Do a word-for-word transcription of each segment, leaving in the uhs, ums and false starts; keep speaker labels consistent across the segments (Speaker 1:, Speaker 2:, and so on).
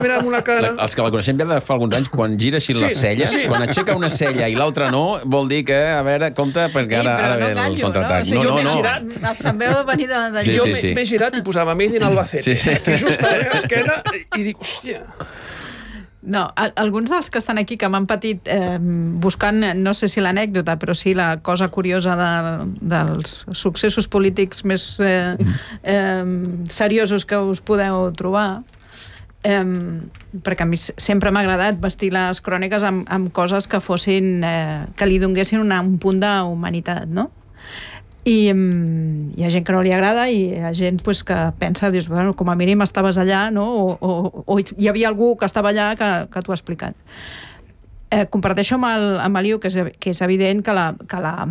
Speaker 1: mirant una cara...
Speaker 2: Els que la coneixem ja de fa alguns anys, quan gira així les celles, quan aixeca una cella i l'altra no, vol dir que, a veure, compte, perquè ara ve el contraatac.
Speaker 3: No,
Speaker 2: no,
Speaker 3: no.
Speaker 2: no.
Speaker 3: Se'n veu de venir de lluny.
Speaker 1: Jo m'he girat i posava Made in Albacete. Aquí just a l'esquena i dic, hòstia...
Speaker 3: No, alguns dels que estan aquí que m'han patit eh, buscant, no sé si l'anècdota, però sí la cosa curiosa de, dels successos polítics més eh, eh, seriosos que us podeu trobar, eh, perquè a mi sempre m'ha agradat vestir les cròniques amb, amb coses que fossin, eh, que li donguessin una, un punt d'humanitat, no? I um, hi ha gent que no li agrada i hi ha gent pues, que pensa, dius, bueno, com a mínim estaves allà, no? o, o, o hi havia algú que estava allà que, que t'ho ha explicat. Eh, comparteixo amb el, amb el Liu que és, que és evident que la, que la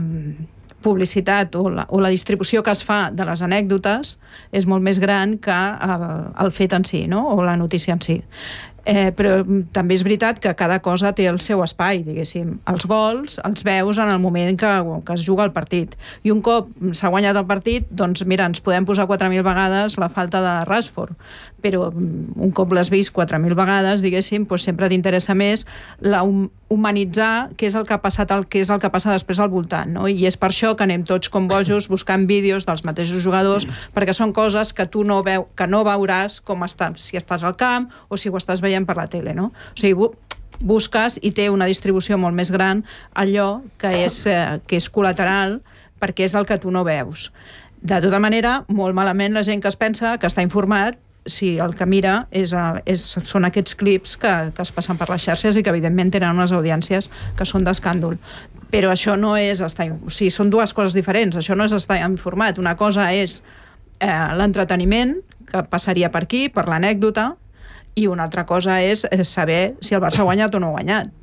Speaker 3: publicitat o la, o la distribució que es fa de les anècdotes és molt més gran que el, el fet en si, no? O la notícia en si. Eh, però també és veritat que cada cosa té el seu espai, diguéssim. Els gols els veus en el moment que, que es juga el partit. I un cop s'ha guanyat el partit, doncs mira, ens podem posar quatre mil vegades la falta de Rashford, però un cop l'has vist quatre mil vegades, diguéssim, doncs sempre t'interessa més la hum humanitzar què és el que ha passat, el, què és el que passa després al voltant, no? I és per això que anem tots com bojos buscant vídeos dels mateixos jugadors, perquè són coses que tu no, veu, que no veuràs com està, si estàs al camp o si ho estàs veient per la tele, no? O sigui, bu busques i té una distribució molt més gran allò que és, eh, que és col·lateral perquè és el que tu no veus. De tota manera, molt malament la gent que es pensa que està informat si el que mira és, és, són aquests clips que, que es passen per les xarxes i que evidentment tenen unes audiències que són d'escàndol. Però això no és estar... O sigui, són dues coses diferents. Això no és estar informat. Una cosa és eh, l'entreteniment, que passaria per aquí, per l'anècdota, i una altra cosa és saber si el Barça ha guanyat o no ha guanyat.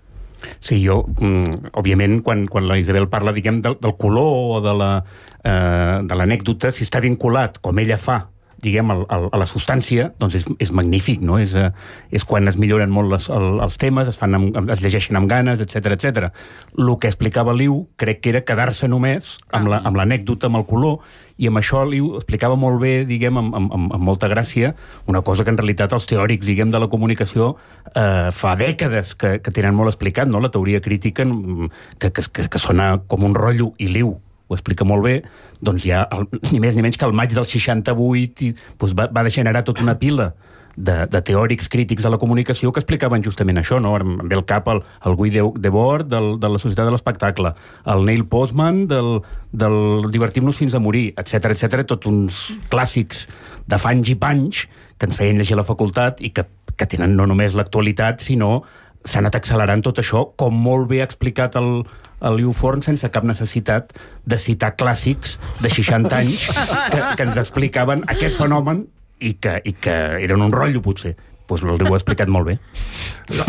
Speaker 4: Sí, jo, òbviament, quan, quan la Isabel parla, diguem, del, del color o de l'anècdota, eh, si està vinculat, com ella fa, diguem, a, a la substància, doncs és, és magnífic, no? És, és quan es milloren molt les, el, els temes, es, fan amb, es llegeixen amb ganes, etcètera, etcètera. El que explicava Liu, crec que era quedar-se només amb l'anècdota, amb el color, i amb això Liu explicava molt bé, diguem, amb, amb, amb molta gràcia, una cosa que en realitat els teòrics, diguem, de la comunicació eh, fa dècades que, que tenen molt explicat, no? La teoria crítica, que, que, que, que sona com un rotllo, i Liu ho explica molt bé, doncs ja, el, ni més ni menys que el maig del seixanta-vuit i, doncs va, va generar tota una pila de, de teòrics crítics de la comunicació que explicaven justament això, no? Em ve al cap el, el Guy Debord del, de la Societat de l'Espectacle, el Neil Postman del, del Divertim-nos fins a morir, etcètera, etcètera, tots uns clàssics de fanys i panys que ens feien llegir a la facultat i que, que tenen no només l'actualitat, sinó s'ha anat accelerant tot això, com molt bé ha explicat el, el Liu Forn, sense cap necessitat de citar clàssics de seixanta anys que, que ens explicaven aquest fenomen i que, i que eren un rotllo, potser. Doncs el Riu ho ha explicat molt bé.
Speaker 2: No,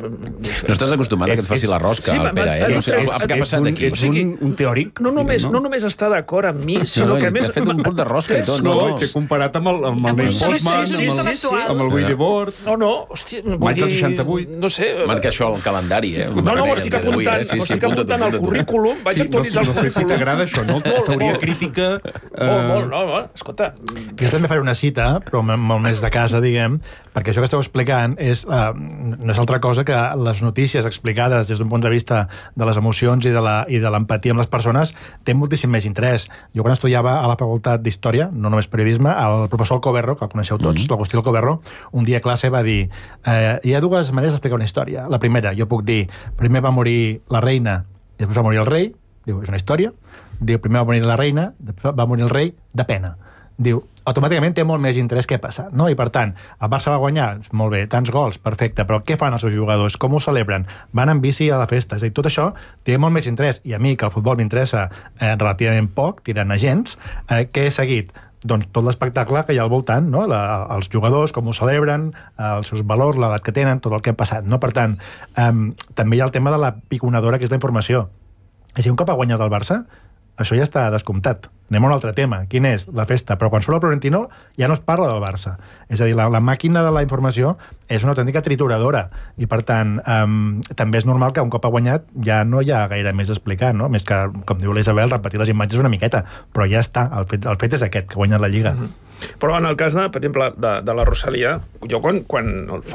Speaker 2: no estàs acostumat a que et faci la rosca, sí, Pere, eh? No sé, què ha passat aquí?
Speaker 4: Ets un, un teòric.
Speaker 1: No només, no? no només està d'acord amb mi, sinó
Speaker 2: no,
Speaker 1: que a més...
Speaker 2: Ha fet un punt de rosca i tot.
Speaker 4: No, no, t'he comparat amb el, amb el Neil Postman,
Speaker 1: sí, sí, sí,
Speaker 4: amb, el,
Speaker 1: sí, sí.
Speaker 4: amb el Guy Debord.
Speaker 1: No, no, hòstia...
Speaker 4: Maig del seixanta-vuit.
Speaker 1: No sé...
Speaker 2: Marca això al calendari, eh?
Speaker 1: No, no, ho estic apuntant, eh? sí, sí, estic apuntant al currículum, vaig
Speaker 4: sí,
Speaker 1: actualitzar
Speaker 4: no,
Speaker 1: el currículum.
Speaker 4: No sé si t'agrada això, no? Teoria crítica...
Speaker 1: Molt, molt, no, no, escolta...
Speaker 5: Jo també faré una cita, però molt més de casa, diguem, perquè això que esteu explicant és, uh, no és altra cosa que les notícies explicades des d'un punt de vista de les emocions i de l'empatia amb les persones té moltíssim més interès. Jo quan estudiava a la Facultat d'Història, no només periodisme, el professor Alcoberro, que el coneixeu tots, mm-hmm. l'Agustí Alcoberro, un dia a classe va dir eh, hi ha dues maneres d'explicar una història. La primera, jo puc dir, primer va morir la reina i després va morir el rei, diu, és una història. Diu, primer va morir la reina, després va morir el rei, de pena. Diu, automàticament té molt més interès què passa, no? I per tant, el Barça va guanyar, molt bé, tants gols, perfecte, però què fan els seus jugadors? Com ho celebren? Van en bici a la festa? És a dir, tot això té molt més interès, i a mi, que el futbol m'interessa eh, relativament poc, tirant a gens, eh, què he seguit? Doncs tot l'espectacle que hi ha al voltant, no? La, els jugadors, com ho celebren, els seus valors, l'edat que tenen, tot el que ha passat, no? Per tant, eh, també hi ha el tema de la piconadora, que és la informació. És a dir, un cop ha guanyat el Barça, això ja està descomptat. Anem a un altre tema. Quin és? La festa. Però quan surt el Florentino ja no es parla del Barça. És a dir, la, la màquina de la informació és una autèntica trituradora. I, per tant, um, també és normal que un cop ha guanyat ja no hi ha gaire més a explicar, no? Més que, com diu l'Isabel, repetir les imatges una miqueta. Però ja està. El fet, el fet és aquest, que ha guanyat la Lliga. Mm-hmm.
Speaker 1: Però en el cas, de, per exemple, de, de la Rosalia, jo quan, quan